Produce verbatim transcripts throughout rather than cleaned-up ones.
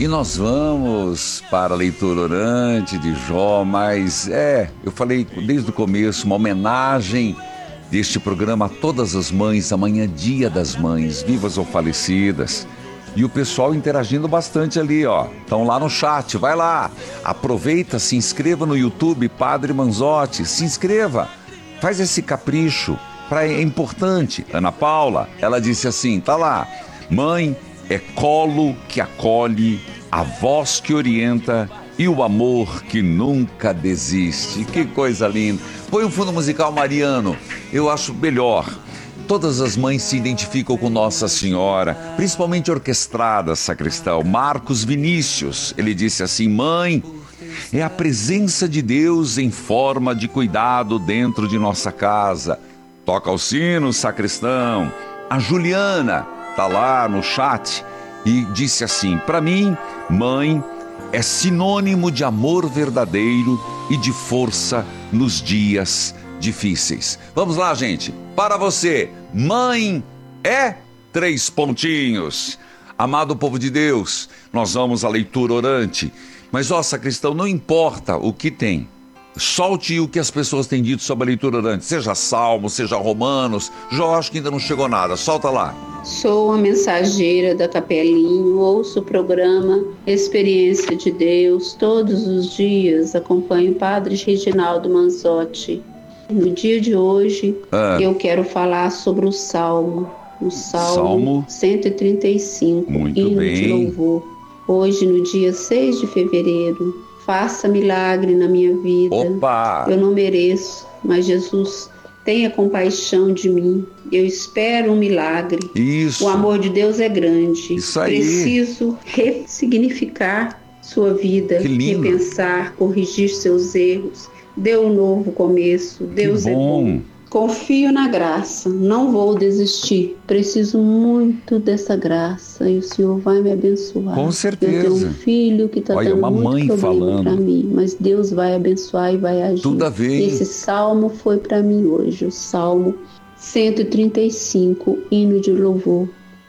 E nós vamos para a leitura orante de Jó, mas é, eu falei desde o começo, uma homenagem deste programa a todas as mães, amanhã Dia das Mães, vivas ou falecidas. E o pessoal interagindo bastante ali, ó. Estão lá no chat, vai lá. Aproveita, se inscreva no YouTube, Padre Manzotti, se inscreva. Faz esse capricho, pra, é importante. Ana Paula, ela disse assim, tá lá. Mãe é colo que acolhe, a voz que orienta e o amor que nunca desiste. Que coisa linda. Põe um fundo musical mariano, eu acho melhor. Todas as mães se identificam com Nossa Senhora, principalmente orquestradas, sacristão. Marcos Vinícius, ele disse assim, mãe é a presença de Deus em forma de cuidado dentro de nossa casa. Toca o sino, sacristão. A Juliana tá lá no chat e disse assim, para mim, mãe é sinônimo de amor verdadeiro e de força nos dias difíceis. Vamos lá, gente. Para você, mãe é três pontinhos. Amado povo de Deus, nós vamos à leitura orante. Mas, ó, sacristão, não importa o que tem. Solte o que as pessoas têm dito sobre a leitura orante. Seja Salmo, seja Romanos. Jó, acho que ainda não chegou nada. Solta lá. Sou a mensageira da Capelinho, ouço o programa Experiência de Deus todos os dias, acompanho o Padre Reginaldo Manzotti. No dia de hoje, ah. eu quero falar sobre o Salmo, o Salmo, Salmo. cento e trinta e cinco, Muito hino bem. de louvor. Hoje, no dia seis de fevereiro, faça milagre na minha vida. Opa! Eu não mereço, mas Jesus, tenha compaixão de mim. Eu espero um milagre. Isso. O amor de Deus é grande. Isso aí. Preciso ressignificar sua vida, Que lindo. repensar, corrigir seus erros. Dê um novo começo. Deus é bom. Confio na graça, não vou desistir. Preciso muito dessa graça e o Senhor vai me abençoar. Com certeza. Eu tenho um filho que está dando uma muito mãe problema para mim, mas Deus vai abençoar e vai agir. Tudo a ver, hein? Esse salmo foi para mim hoje, o Salmo cento e trinta e cinco, hino de louvor.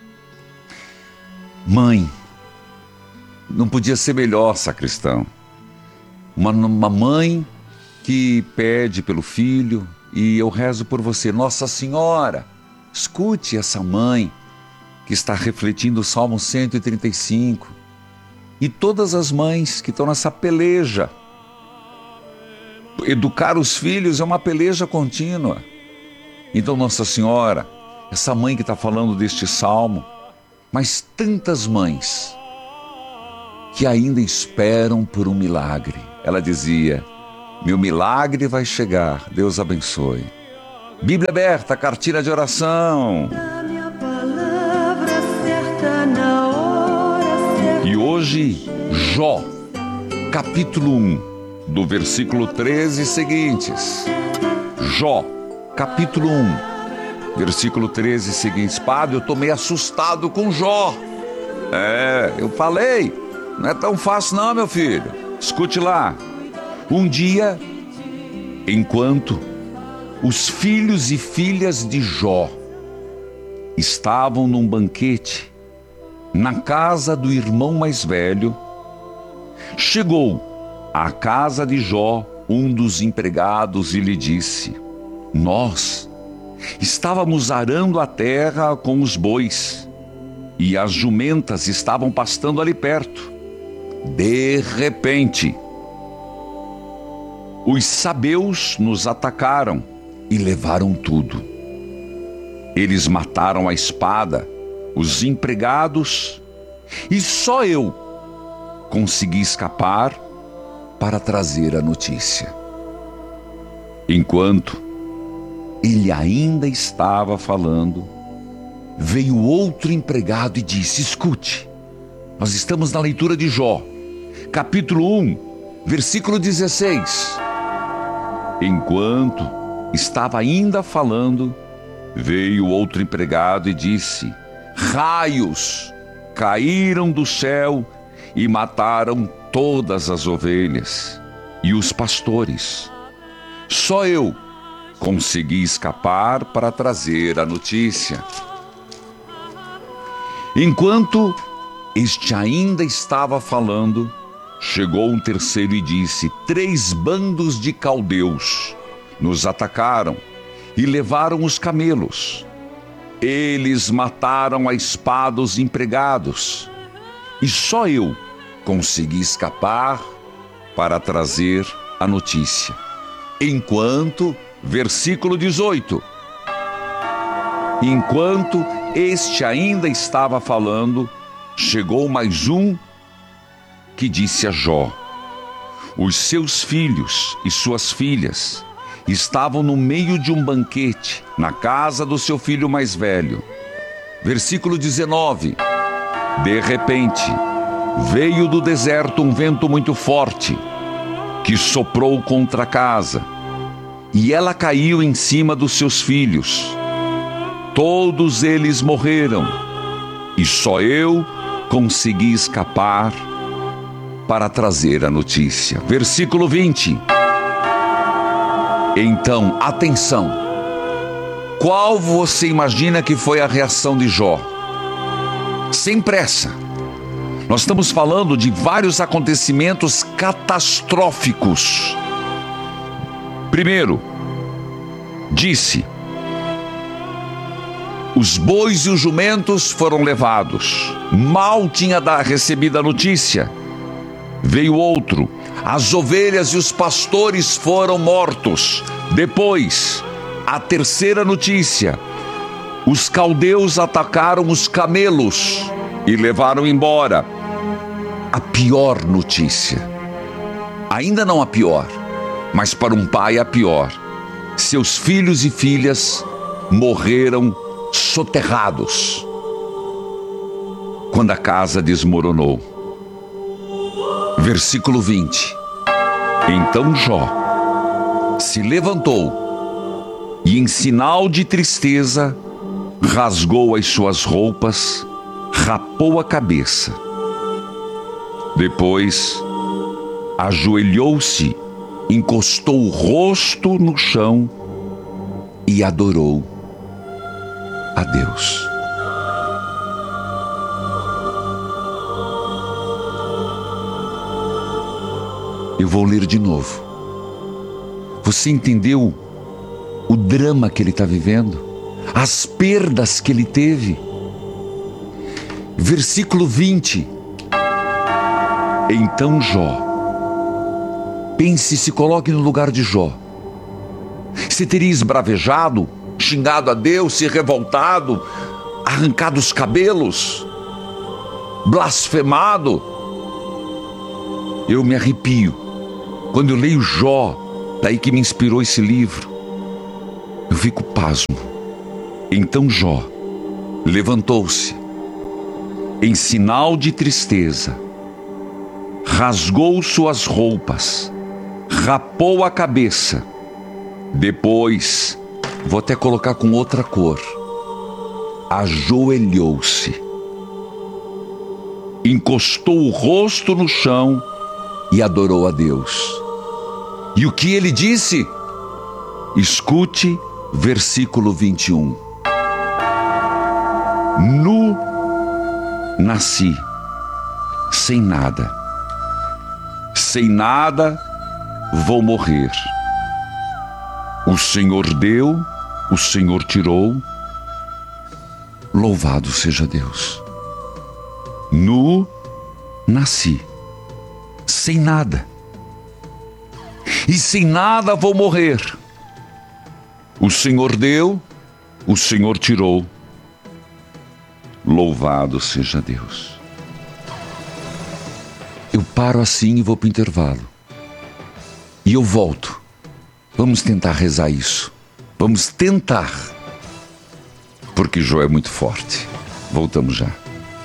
Mãe, não podia ser melhor, sacristão. Uma, uma mãe que pede pelo filho. E eu rezo por você, Nossa Senhora, escute essa mãe que está refletindo o Salmo cento e trinta e cinco e todas as mães que estão nessa peleja. Educar os filhos é uma peleja contínua. Então, Nossa Senhora, essa mãe que está falando deste Salmo, mas tantas mães que ainda esperam por um milagre. Ela dizia, meu milagre vai chegar, Deus abençoe. Bíblia aberta, cartilha de oração. E hoje, Jó, capítulo um, do versículo treze seguintes. Jó, capítulo um, versículo treze seguintes. Padre, eu estou meio assustado com Jó. É, eu falei, não é tão fácil não, meu filho. Escute lá. Um dia, enquanto os filhos e filhas de Jó estavam num banquete na casa do irmão mais velho, chegou à casa de Jó um dos empregados e lhe disse, nós estávamos arando a terra com os bois e as jumentas estavam pastando ali perto. De repente, os sabeus nos atacaram e levaram tudo. Eles mataram a espada, os empregados, e só eu consegui escapar para trazer a notícia. Enquanto ele ainda estava falando, veio outro empregado e disse, escute, nós estamos na leitura de Jó, capítulo um, versículo dezesseis. Enquanto estava ainda falando, veio outro empregado e disse, raios caíram do céu e mataram todas as ovelhas e os pastores. Só eu consegui escapar para trazer a notícia. Enquanto este ainda estava falando, chegou um terceiro e disse: três bandos de caldeus nos atacaram e levaram os camelos. Eles mataram a espada os empregados, e só eu consegui escapar para trazer a notícia. Enquanto, versículo dezoito, enquanto este ainda estava falando, chegou mais um que disse a Jó: os seus filhos e suas filhas estavam no meio de um banquete, na casa do seu filho mais velho. Versículo dezenove. De repente, veio do deserto um vento muito forte, que soprou contra a casa, e ela caiu em cima dos seus filhos. Todos eles morreram, e só eu consegui escapar para trazer a notícia. Versículo vinte. Então, atenção, qual você imagina que foi a reação de Jó? Sem pressa. Nós estamos falando de vários acontecimentos catastróficos. Primeiro, disse: os bois e os jumentos foram levados. Mal tinha recebido a notícia, veio outro: as ovelhas e os pastores foram mortos. Depois, a terceira notícia: os caldeus atacaram os camelos e levaram embora. A pior notícia, ainda não a pior, mas para um pai a pior: seus filhos e filhas morreram soterrados quando a casa desmoronou. Versículo vinte. Então Jó se levantou e, em sinal de tristeza, rasgou as suas roupas, rapou a cabeça. Depois, ajoelhou-se, encostou o rosto no chão e adorou a Deus. Eu vou ler de novo. Você entendeu o drama que ele está vivendo? As perdas que ele teve? Versículo vinte. Então Jó, pense e se coloque no lugar de Jó. Você teria esbravejado, xingado a Deus, se revoltado, arrancado os cabelos, blasfemado? Eu me arrepio quando eu leio Jó, daí que me inspirou esse livro. Eu fico pasmo. Então Jó levantou-se, em sinal de tristeza, rasgou suas roupas, rapou a cabeça. Depois, vou até colocar com outra cor, ajoelhou-se, encostou o rosto no chão e adorou a Deus. E o que ele disse? Escute versículo vinte e um. Nu nasci, sem nada, sem nada vou morrer. O Senhor deu, o Senhor tirou, louvado seja Deus. Nu nasci, sem nada, e sem nada vou morrer. O Senhor deu, o Senhor tirou, louvado seja Deus. Eu paro assim e vou para o intervalo. E eu volto. Vamos tentar rezar isso. Vamos tentar. Porque Jó é muito forte. Voltamos já.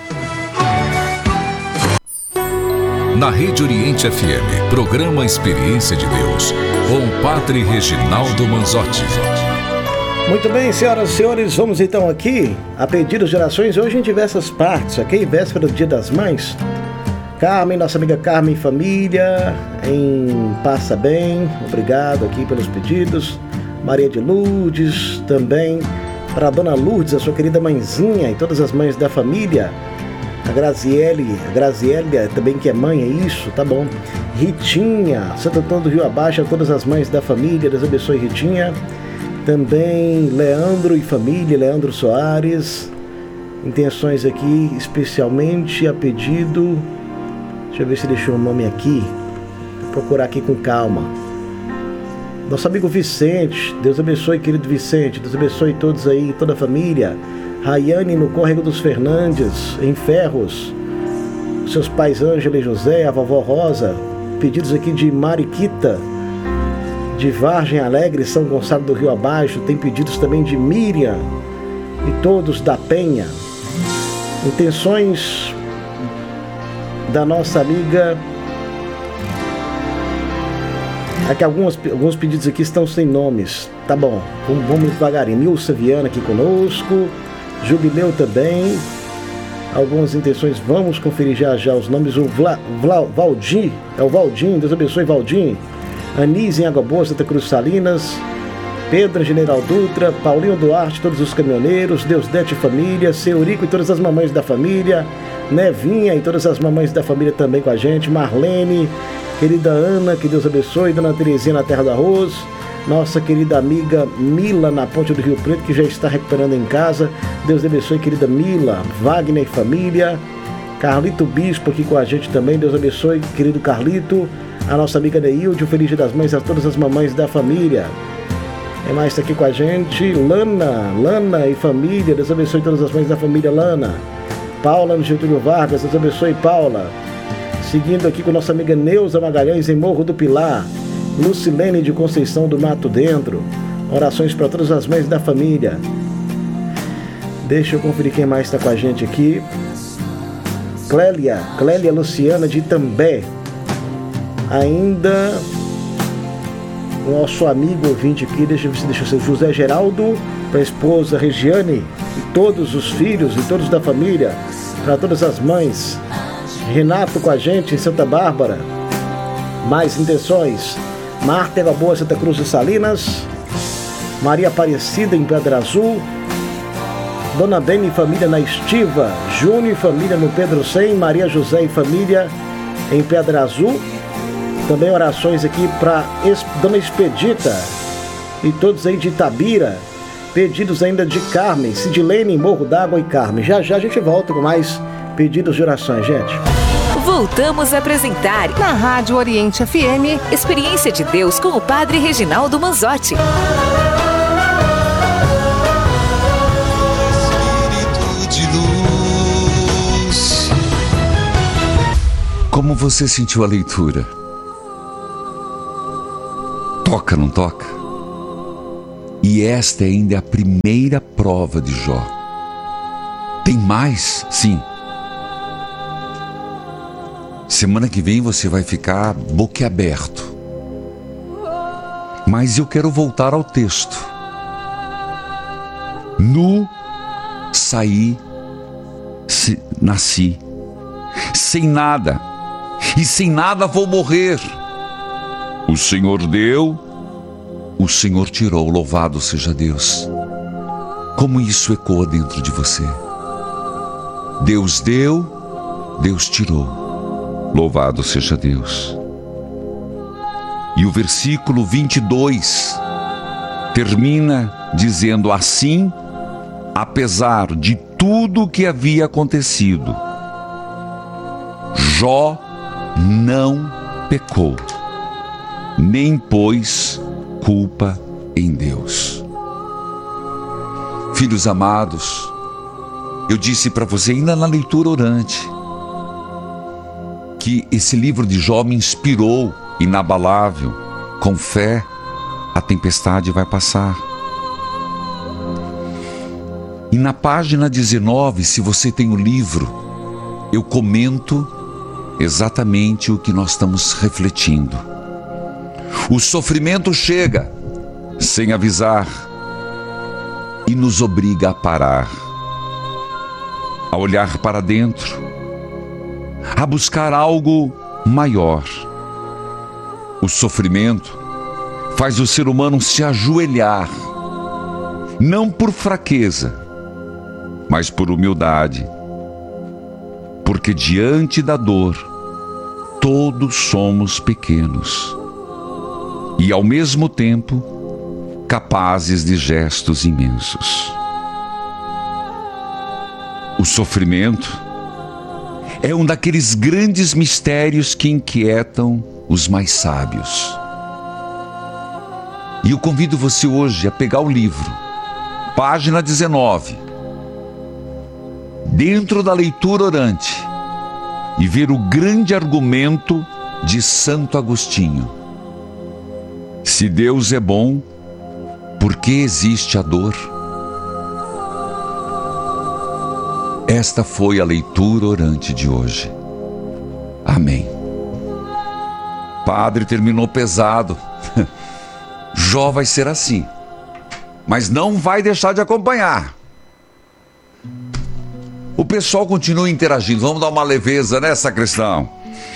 Na Rede Oriente F M, programa Experiência de Deus, com o Padre Reginaldo Manzotti. Muito bem, senhoras e senhores, vamos então aqui a pedidos de orações, hoje em diversas partes, ok? Véspera do Dia das Mães. Carmen, nossa amiga Carmen e família, em Passa Bem, obrigado aqui pelos pedidos. Maria de Lourdes, também para a Dona Lourdes, a sua querida mãezinha, e todas as mães da família. A Graziele, a Graziélia também que é mãe, é isso? Tá bom. Ritinha, Santo Antônio do Rio Abaixo, a todas as mães da família, Deus abençoe Ritinha. Também Leandro e família, Leandro Soares. Intenções aqui, especialmente a pedido. Deixa eu ver se deixou o nome aqui. Vou procurar aqui com calma. Nosso amigo Vicente, Deus abençoe, querido Vicente. Deus abençoe todos aí, toda a família. Rayane no Córrego dos Fernandes, em Ferros. Seus pais Ângela e José, a vovó Rosa. Pedidos aqui de Mariquita, de Vargem Alegre, São Gonçalo do Rio Abaixo. Tem pedidos também de Miriam e todos da Penha. Intenções da nossa amiga. Aqui algumas, alguns pedidos aqui estão sem nomes. Tá bom, vamos, vamos devagarinho. Nilce Viana aqui conosco. Jubileu também. Algumas intenções, vamos conferir já já os nomes. O Vla, Vla, Valdir, é o Valdim, Deus abençoe Valdim. Anise em Água Boa, Santa Cruz Salinas. Pedro, General Dutra. Paulinho Duarte, todos os caminhoneiros. Deus Dete família. Seurico e todas as mamães da família. Nevinha e todas as mamães da família também com a gente. Marlene, querida Ana, que Deus abençoe. Dona Terezinha na Terra do Arroz. Nossa querida amiga Mila na Ponte do Rio Preto, que já está recuperando em casa. Deus abençoe, querida Mila. Wagner e família. Carlito Bispo aqui com a gente também. Deus abençoe, querido Carlito. A nossa amiga Neilde, o Feliz Dia das Mães a todas as mamães da família. Quem mais está aqui com a gente? Lana, Lana e família. Deus abençoe todas as mães da família Lana. Paula no Getúlio Vargas. Deus abençoe, Paula. Seguindo aqui com nossa amiga Neuza Magalhães em Morro do Pilar. Lucilene de Conceição do Mato Dentro. Orações para todas as mães da família. Deixa eu conferir quem mais está com a gente aqui. Clélia, Clélia Luciana de Itambé. Ainda o nosso amigo ouvinte aqui, deixa eu ver se deixa eu ser José Geraldo, para a esposa Regiane e todos os filhos e todos da família, para todas as mães. Renato com a gente em Santa Bárbara. Mais intenções. Marta Eva Boa, Santa Cruz de Salinas. Maria Aparecida em Pedra Azul. Dona Bene e família na Estiva. Júnior e família no Pedro cem. Maria José e família em Pedra Azul. Também orações aqui para Dona Expedita e todos aí de Itabira. Pedidos ainda de Carmen, Sidilene, Morro d'Água e Carmen. Já já a gente volta com mais pedidos de orações, gente. Voltamos a apresentar na Rádio Oriente F M, Experiência de Deus com o Padre Reginaldo Manzotti. Espírito de luz. Como você sentiu a leitura? Toca, não toca? E esta ainda é a primeira prova de Jó. Tem mais? Sim. Semana que vem você vai ficar boquiaberto. Mas eu quero voltar ao texto. Nu saí, se, nasci, sem nada, e sem nada vou morrer. O Senhor deu, o Senhor tirou, louvado seja Deus. Como isso ecoa dentro de você. Deus deu, Deus tirou. Louvado seja Deus. E o versículo vinte e dois termina dizendo assim, apesar de tudo que havia acontecido, Jó não pecou, nem pôs culpa em Deus. Filhos amados, eu disse para você ainda na leitura orante, que esse livro de Jó me inspirou, inabalável, com fé, a tempestade vai passar. E na página dezenove, se você tem o livro, eu comento exatamente o que nós estamos refletindo. O sofrimento chega sem avisar e nos obriga a parar, a olhar para dentro, a buscar algo maior. O sofrimento faz o ser humano se ajoelhar, não por fraqueza, mas por humildade, porque diante da dor, todos somos pequenos e, ao mesmo tempo, capazes de gestos imensos. O sofrimento é um daqueles grandes mistérios que inquietam os mais sábios. E eu convido você hoje a pegar o livro, página dezenove, dentro da leitura orante, e ver o grande argumento de Santo Agostinho. Se Deus é bom, por que existe a dor? Esta foi a leitura orante de hoje. Amém. Padre, terminou pesado. Jó vai ser assim, mas não vai deixar de acompanhar. O pessoal continua interagindo. Vamos dar uma leveza, né, sacristão?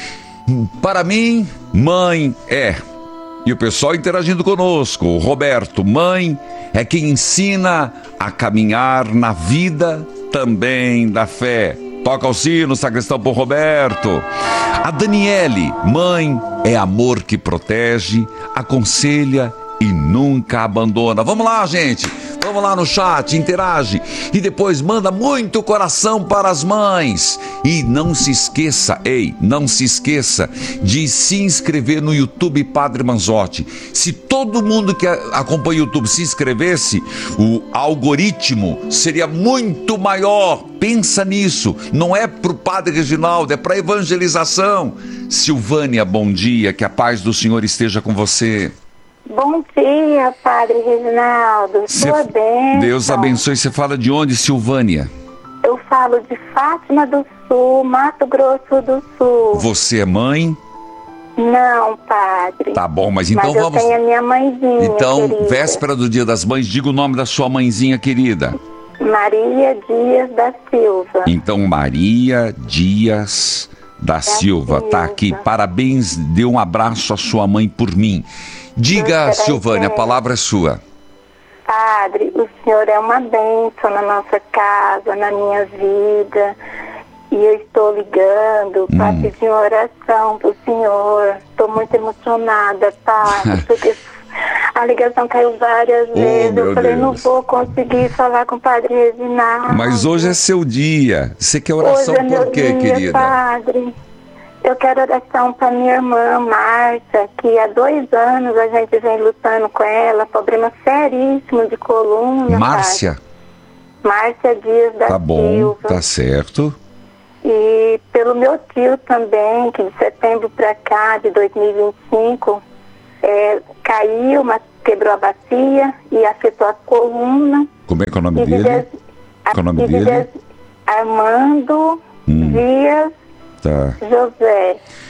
Para mim, mãe é. E o pessoal interagindo conosco. O Roberto, mãe é quem ensina a caminhar na vida também da fé. Toca o sino, sacristão, por Roberto. A Daniele, mãe é amor que protege, aconselha e nunca abandona. Vamos lá, gente. Vamos lá no chat, interage e depois manda muito coração para as mães. E não se esqueça, ei, não se esqueça de se inscrever no YouTube Padre Manzotti. Se todo mundo que acompanha o YouTube se inscrevesse, o algoritmo seria muito maior. Pensa nisso, não é para o Padre Reginaldo, é para evangelização. Silvânia, bom dia, que a paz do Senhor esteja com você. Bom dia, Padre Reginaldo. Sua bênção. Deus abençoe. Você fala de onde, Silvânia? Eu falo de Fátima do Sul, Mato Grosso do Sul. Você é mãe? Não, Padre. Tá bom, mas então mas eu vamos... tenho a minha mãezinha, Então, querida. véspera do Dia das Mães, diga o nome da sua mãezinha querida. Maria Dias da Silva. Então, Maria Dias da, da Silva. Silva. Tá aqui. Parabéns, dê um abraço à sua mãe por mim. Diga, Silvânia, a palavra é sua. Padre, o Senhor é uma bênção na nossa casa, na minha vida. E eu estou ligando hum. para pedir uma oração para o Senhor. Estou muito emocionada, Padre, porque a ligação caiu várias oh, vezes. Eu falei, Deus. Não vou conseguir falar com o Padre Reginaldo. Mas hoje é seu dia. Você quer oração hoje é por quê, dia, querida? Padre. Eu quero oração para minha irmã, Márcia, que há dois anos a gente vem lutando com ela, problema seríssimo de coluna. Márcia? Padre. Márcia Dias da Silva. Tá bom, Silva. Tá certo. E pelo meu tio também, que de setembro para cá, de dois mil e vinte e cinco, é, caiu, mas quebrou a bacia e afetou a coluna. Como é que é o nome dele? Dias, Qual é o nome dele? Dias, Armando hum. Dias Tá. José.